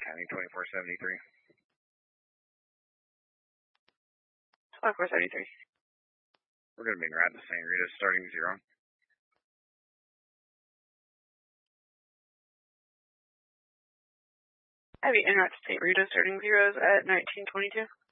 Heading 2473. 2473. We're going to be in Rad to St. Rita starting 0. Heavy en route to St. Rita starting 0s at 1922.